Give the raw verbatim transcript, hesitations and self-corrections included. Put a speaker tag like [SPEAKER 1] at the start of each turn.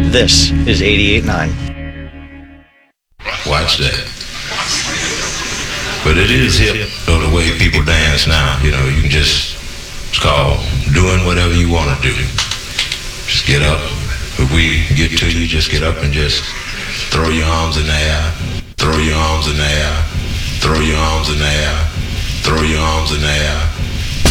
[SPEAKER 1] This is eighty-eight point nine.
[SPEAKER 2] Watch that. But it is hip, though, the way people dance now. You know, you can just, it's called doing whatever you want to do. Just get up. If we get to you, just get up and just throw your arms in the air